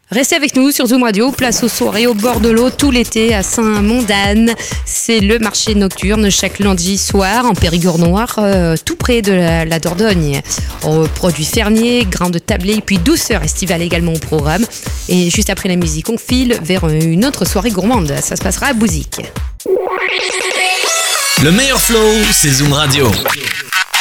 Restez avec nous sur Zoom Radio, place aux soirées au bord de l'eau tout l'été à Saint-Mondane. C'est le marché nocturne chaque lundi soir en Périgord noir, tout près de la Dordogne. Produits fermiers, grains de tablé, puis douceur estivale également au programme. Et juste après la musique, on file vers une autre soirée gourmande. Ça se passera à Bouzic. Le meilleur flow, c'est Zoom Radio.